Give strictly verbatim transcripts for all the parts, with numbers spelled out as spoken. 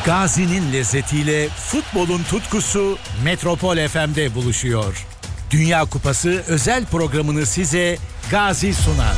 Gazi'nin lezzetiyle futbolun tutkusu Metropol F M'de buluşuyor. Dünya Kupası özel programını size Gazi sunar.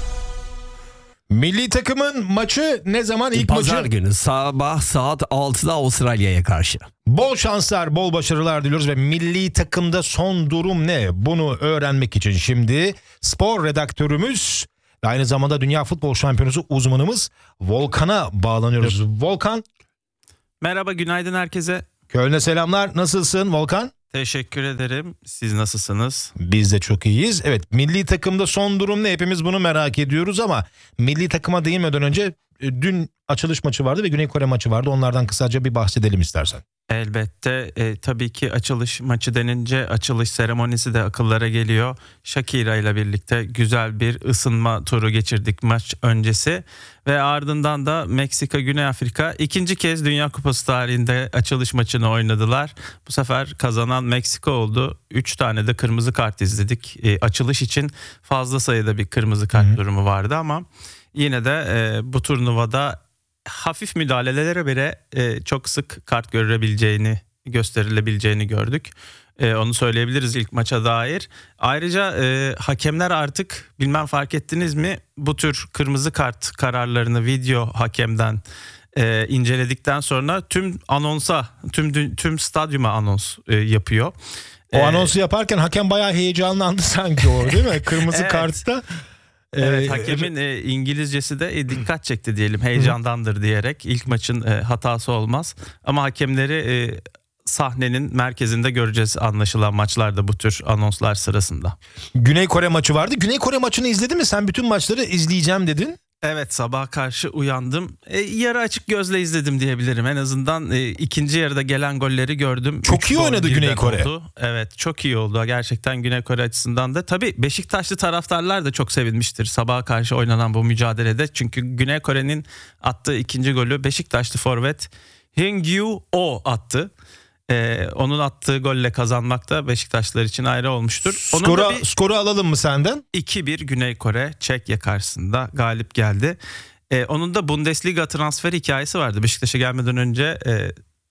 Milli takımın maçı ne zaman? İlk Pazar maçı? günü sabah saat altıda Avustralya'ya karşı. Bol şanslar, bol başarılar diliyoruz ve milli takımda son durum ne? Bunu öğrenmek için şimdi spor redaktörümüz ve aynı zamanda Dünya Futbol Şampiyonası uzmanımız Volkan'a bağlanıyoruz. Volkan. Merhaba, günaydın herkese. Köln'e selamlar. Nasılsın Volkan? Teşekkür ederim. Siz nasılsınız? Biz de çok iyiyiz. Evet, milli takımda son durum ne? Hepimiz bunu merak ediyoruz ama milli takıma değinmeden önce dün açılış maçı vardı ve Güney Kore maçı vardı. Onlardan kısaca bir bahsedelim istersen. Elbette. E, tabii ki açılış maçı denince açılış seremonisi de akıllara geliyor. Shakira ile birlikte güzel bir ısınma turu geçirdik maç öncesi. Ve ardından da Meksika, Güney Afrika ikinci kez Dünya Kupası tarihinde açılış maçını oynadılar. Bu sefer kazanan Meksika oldu. Üç tane de kırmızı kart izledik. E, açılış için fazla sayıda bir kırmızı kart Hı-hı. durumu vardı ama yine de e, bu turnuvada hafif müdahalelere bile e, çok sık kart görebileceğini, gösterilebileceğini gördük. E, onu söyleyebiliriz ilk maça dair. Ayrıca e, hakemler artık, bilmem fark ettiniz mi, bu tür kırmızı kart kararlarını video hakemden e, inceledikten sonra tüm anonsa, tüm tüm stadyuma anons e, yapıyor. O anonsu yaparken hakem bayağı heyecanlandı sanki o, değil mi? Kırmızı evet. kartta. Evet, hakemin e, İngilizcesi de e, dikkat çekti diyelim, heyecandandır diyerek. İlk maçın e, hatası olmaz ama hakemleri e, sahnenin merkezinde göreceğiz anlaşılan maçlarda bu tür anonslar sırasında. Güney Kore maçı vardı. Güney Kore maçını izledin mi? Sen bütün maçları izleyeceğim dedin. Evet, sabah karşı uyandım. E, yarı açık gözle izledim diyebilirim. En azından e, ikinci yarıda gelen golleri gördüm. Çok Üç iyi oynadı Güney Kore. Oldu. Evet, çok iyi oldu. Gerçekten Güney Kore açısından da. Tabii Beşiktaşlı taraftarlar da çok sevinmiştir sabaha karşı oynanan bu mücadelede. Çünkü Güney Kore'nin attığı ikinci golü Beşiktaşlı forvet Heung-ju-oh attı. Ee, onun attığı golle kazanmak da Beşiktaşlılar için ayrı olmuştur. Skoru, bir, skoru alalım mı senden? iki bir Güney Kore Çekya karşısında galip geldi. Ee, onun da Bundesliga transfer hikayesi vardı. Beşiktaş'a gelmeden önce e,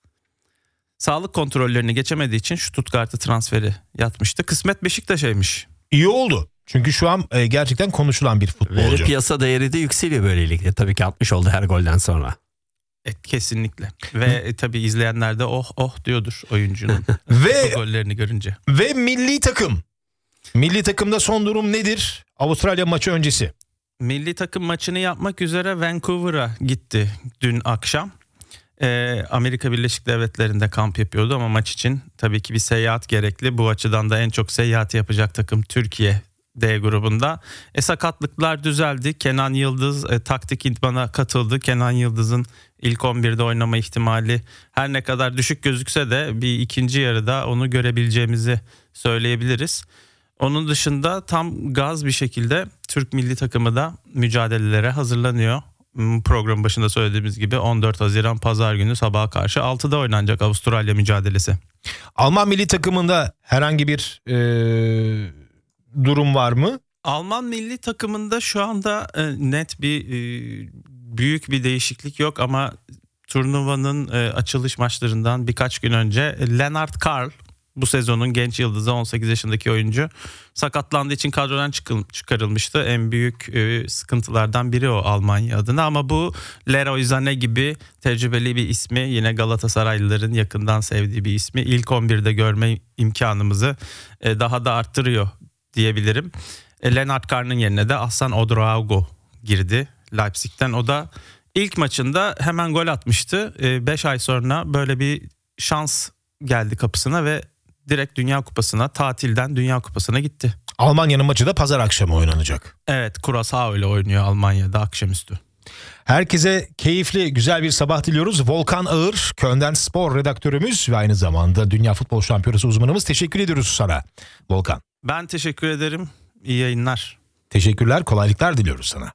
sağlık kontrollerini geçemediği için Stuttgart'a transferi yatmıştı. Kısmet Beşiktaş'aymış. İyi oldu. Çünkü şu an e, gerçekten konuşulan bir futbolcu. Ve piyasa değeri de yükseliyor böylelikle. Tabii ki altmış oldu her golden sonra. Evet, kesinlikle. Ve e, tabii izleyenler de oh oh diyordur oyuncunun ve gollerini görünce. Ve milli takım. Milli takımda son durum nedir? Avustralya maçı öncesi. Milli takım maçını yapmak üzere Vancouver'a gitti dün akşam. Ee, Amerika Birleşik Devletleri'nde kamp yapıyordu ama maç için tabii ki bir seyahat gerekli. Bu açıdan da en çok seyahat yapacak takım Türkiye D grubunda. E, sakatlıklar düzeldi. Kenan Yıldız e, taktik idmana katıldı. Kenan Yıldız'ın ilk on birde oynama ihtimali her ne kadar düşük gözükse de bir ikinci yarıda onu görebileceğimizi söyleyebiliriz. Onun dışında tam gaz bir şekilde Türk milli takımı da mücadelelere hazırlanıyor. Programın başında söylediğimiz gibi on dört Haziran Pazar günü sabaha karşı altıda oynanacak Avustralya mücadelesi. Alman milli takımında herhangi bir e, durum var mı? Alman milli takımında şu anda e, net bir e, büyük bir değişiklik yok ama turnuvanın e, açılış maçlarından birkaç gün önce Lennart Karl, bu sezonun genç yıldızı, on sekiz yaşındaki oyuncu, sakatlandığı için kadrodan çıkarılmıştı. En büyük e, sıkıntılardan biri o Almanya adına ama bu Leroy Sané gibi tecrübeli bir ismi, yine Galatasaraylıların yakından sevdiği bir ismi, ilk on birde görme imkanımızı e, daha da arttırıyor diyebilirim. E, Lennart Karl'ın yerine de Ahsan Odraogo girdi Leipzig'ten. O da ilk maçında hemen gol atmıştı. beş ay sonra böyle bir şans geldi kapısına ve direkt Dünya Kupası'na, tatilden Dünya Kupası'na gitti. Almanya'nın maçı da pazar akşamı oynanacak. Evet, Curaçao ile oynuyor Almanya'da akşamüstü. Herkese keyifli, güzel bir sabah diliyoruz. Volkan Ağır, Köln'den spor redaktörümüz ve aynı zamanda Dünya Futbol Şampiyonası uzmanımız. Teşekkür ediyoruz sana Volkan. Ben teşekkür ederim. İyi yayınlar. Teşekkürler, kolaylıklar diliyoruz sana.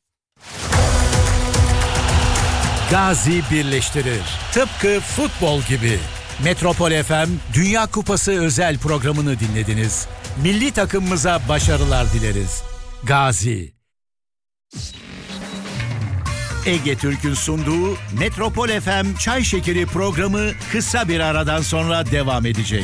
Gazi birleştirir. Tıpkı futbol gibi. Metropol F M Dünya Kupası özel programını dinlediniz. Milli takımımıza başarılar dileriz. Gazi. Ege Türk'ün sunduğu Metropol F M Çay Şekeri programı kısa bir aradan sonra devam edecek.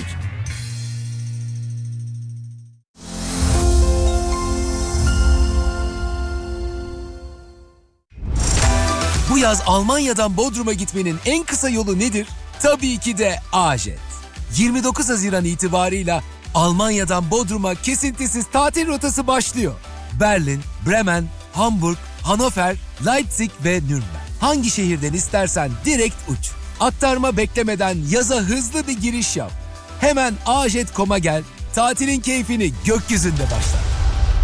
Bu yaz Almanya'dan Bodrum'a gitmenin en kısa yolu nedir? Tabii ki de A-Jet. yirmi dokuz Haziran itibarıyla Almanya'dan Bodrum'a kesintisiz tatil rotası başlıyor. Berlin, Bremen, Hamburg, Hannover, Leipzig ve Nürnberg. Hangi şehirden istersen direkt uç. Aktarma beklemeden yaza hızlı bir giriş yap. Hemen a jet nokta com'a gel, tatilin keyfini gökyüzünde başla.